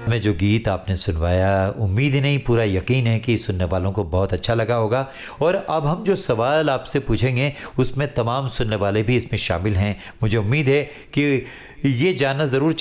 में जो गीत आपने सुनवाया, उम्मीद ही नहीं पूरा यकीन है कि सुनने वालों को बहुत अच्छा लगा होगा। और अब हम जो सवाल आपसे पूछेंगे उसमें तमाम सुनने वाले भी इसमें शामिल हैं। मुझे उम्मीद है कि ये जानना ज़रूर